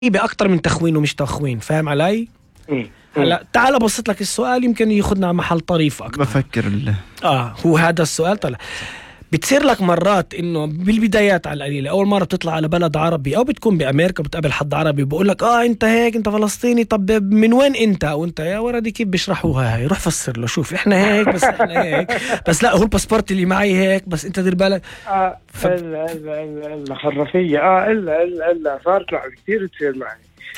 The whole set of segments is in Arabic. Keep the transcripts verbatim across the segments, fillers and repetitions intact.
بأكتر من تخوين ومش تخوين، فاهم علي؟ هلا تعال بسط لك السؤال يمكن ياخذنا محل طريف أكتر. بفكر الله اه هو هذا السؤال. طلع بتصير لك مرات انه بالبدايات على القليله اول مره بتطلع على بلد عربي او بتكون بامريكا بتقابل حد عربي بقول لك اه انت هيك انت فلسطيني، طب من وين انت؟ وانت يا ولدي كيف بيشرحوها هاي؟ روح فسر له، شوف احنا هيك بس احنا هيك بس لا هو الباسبورت اللي معي هيك بس انت دير بالك. اه ف... الا الا الا الا خرافيه اه الا الا الا صارت معي كثير تصير معي.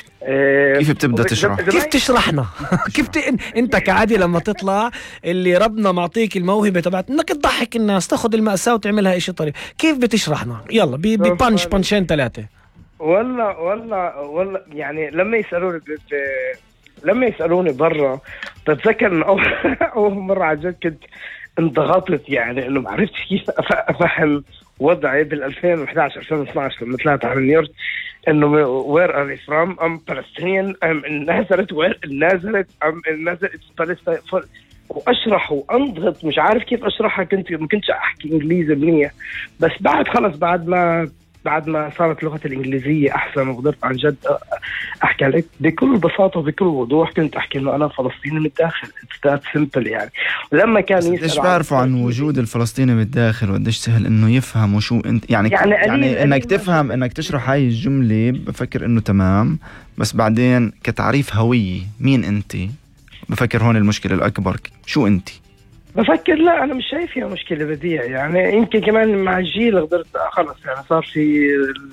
كيف بتبدأ تشرح؟ كيف تشرحنا؟ كيف ت... انت كعادي لما تطلع اللي ربنا معطيك الموهبة تبعت انك تضحك الناس تاخذ المأساة وتعملها اشي طريف، كيف بتشرحنا؟ يلا ببانش بانشين ثلاثة. والله والله والله يعني لما يسألوني ب... ب... لما يسألوني برا بتذكر انه اول اول مرة عن جد كنت انضغطت، يعني انه ما عرفتش كيف افهم وضعي بال ألفين وإحدى عشر ألفين واثناشر لما طلعت على نيويورك انه where are you from I'm Palestinian I'm نازلت where نازلت I'm نازلت Palestine واشرح وانضغط مش عارف كيف اشرحها. كنت ما كنتش احكي انجليزي منيح، بس بعد خلص بعد ما بعد ما صارت لغتي الإنجليزية أحسن وقدرت عن جد أحكي عليك بكل بساطة وبكل وضوح. كنت أحكي إنه أنا فلسطيني من الداخل It's that simple يعني. ولما كان يسأل إيش بعرفوا عن وجود الفلسطيني بالداخل وقديش سهل إنه يفهم وشو أنت يعني يعني, يعني إنك تفهم إنك تشرح هاي الجملة بفكر إنه تمام، بس بعدين كتعريف هوية مين أنت بفكر هون المشكلة الأكبر شو أنت. بفكر لا أنا مش شايف فيها مشكلة بديهة يعني. يمكن كمان مع الجيل قدرت خلص يعني صار في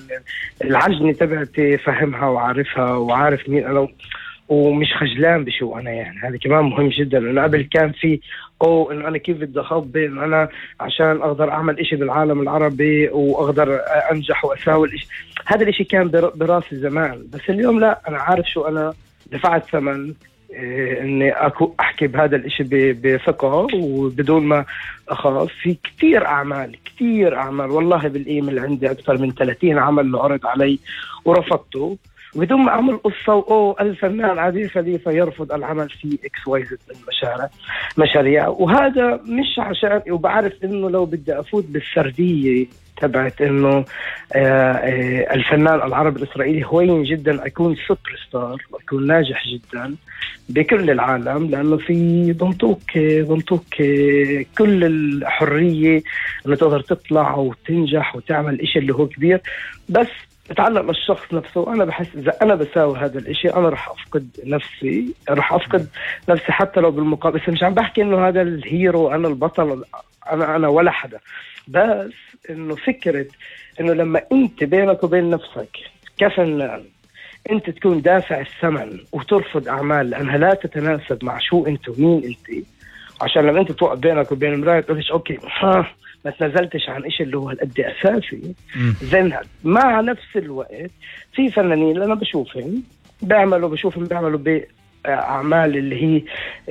العجنة تبعتي فهمها وعارفها وعارف مين أنا ومش خجلان بشو أنا يعني. هذا كمان مهم جدا. لأنه قبل كان في أو إنه أنا كيف بدي أخبي إنه أنا عشان أقدر أعمل إشي بالعالم العربي وأقدر أنجح وأساوي الإشي. هذا الإشي كان براسي زمان، بس اليوم لا أنا عارف شو أنا دفعت ثمن اني اكو احكي بهذا الاشي بثقة وبدون ما اخاف. في كتير اعمال كتير اعمال والله بالايميل عندي اكثر من ثلاثين عمل عرض علي ورفضته بدون ما اعمل قصة او الفنان عادل خليفة يرفض العمل في اكس واي زد من مشاريع مشاريع وهذا مش عشان. وبعرف انه لو بدي افوت بالسردية تبعت انه آه آه الفنان العربي الاسرائيلي هوين جدا اكون سوبر ستار واكون ناجح جدا بكل العالم، لانه في ضمطوك ضمطوك كل الحريه انه تقدر تطلع وتنجح وتعمل إشي اللي هو كبير. بس بتعلق بالشخص نفسه. انا بحس اذا انا بساوي هذا الإشي انا رح افقد نفسي رح افقد نفسي حتى لو بالمقابل. بس مش عم بحكي انه هذا الهيرو انا البطل انا انا ولا حدا، بس انه فكرة انه لما انت بينك وبين نفسك كفنان انت تكون دافع الثمن وترفض اعمال لانها لا تتناسب مع شو انت ومين انت، عشان لما انت توقف بينك وبين المراية تقولش اوكي ها ما تنزلتش عن إشي اللي هو القد اساسي زين. مع نفس الوقت في فنانين اللي انا بشوفهم بيعملوا بشوفهم بيعملوا ب أعمال اللي هي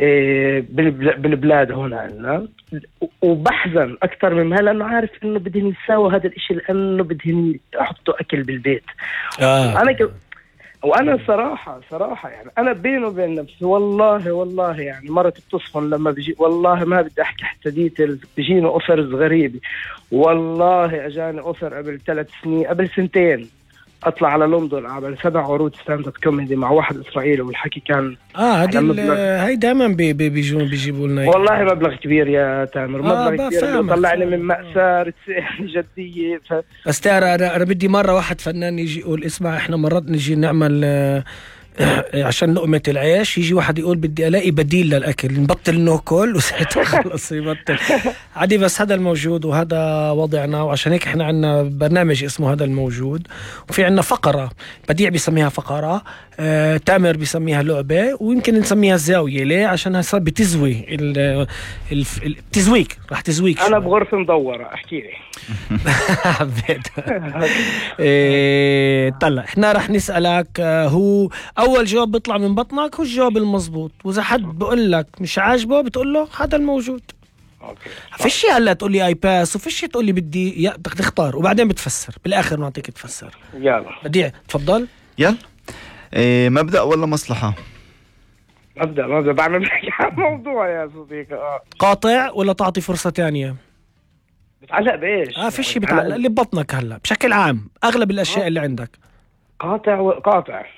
بالبلاد هون عنا، وبحزن أكثر من هلا لأنه عارف إنه بدهم يساووا هذا الإشي لأنه بدهم يحطوا أكل بالبيت. آه. أنا ك... وأنا صراحة صراحة يعني أنا بيني وبين نفسي والله والله يعني مرة بتصفن لما بيجي والله ما بدي أحكي حتى ديتيلز بيجيني أوفرز غريبة. والله أجاني أوفر قبل ثلاث سنين قبل سنتين اطلع على لندن اعمل سبع عروض ستاند اب كوميدي مع واحد اسرائيلي والحكي كان اه هذه هاي دائما بي بي بيجوا بيجيبوا لنا والله مبلغ كبير يا تامر. آه مبلغ كبير طلعني من مأساة جدية ف... بس ترى انا انا بدي مره واحد فنان يجي يقول اسمع احنا مرات نجي نعمل آه عشان لقمة العيش يجي واحد يقول بدي ألاقي بديل للأكل نبطل ناكل وساعتها خلص يبطل عادي. بس هذا الموجود وهذا وضعنا، وعشان هيك احنا عنا برنامج اسمه هذا الموجود، وفي عنا فقرة بديع بيسميها فقرة، آه، تامر بيسميها لعبة، ويمكن نسميها الزاوية. ليه؟ عشان صار بتزوي التزويك راح تزويك. أنا بغرفة مدورة احكي لي. حبيت. إيه طلع احنا راح نسألك آه هو أول جواب بيطلع من بطنك هو الجواب المزبوط، وإذا حد بقول لك مش عاجبه بتقول له هذا الموجود. أوكي. فيش هلا تقول لي اي باس وفيش تقول لي بدي بدك تختار وبعدين بتفسر بالاخر نعطيك تفسر. يلا بديع تفضل. يلا إيه مبدأ ولا مصلحة؟ مبدأ مبدأ بعمل موضوع يا صديقي. اه قاطع ولا تعطي فرصة تانية؟ بتعلق بايش؟ اه فيش بتعلق اللي ببطنك هلا بشكل عام اغلب الاشياء اللي عندك. قاطع وقاطع.